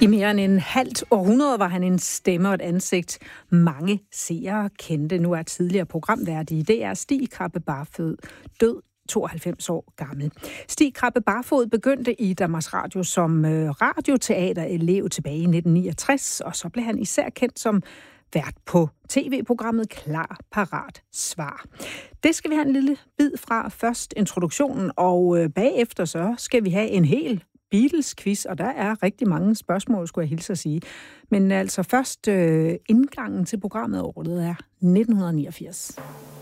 I mere end en halvt århundrede var han en stemme og et ansigt, mange seere kendte. Nu er tidligere programvært i DR Stig Krabbe Barfod død 92 år gammel. Stig Krabbe Barfod begyndte i Danmarks Radio som radioteaterelev tilbage i 1969, og så blev han især kendt som vært på tv-programmet Klar, Parat, Svar. Det skal vi have en lille bid fra. Først introduktionen, og bagefter så skal vi have en hel Beatles-quiz, og der er rigtig mange spørgsmål, skulle jeg hilse at sige. Men altså først indgangen til programmet, året er 1989.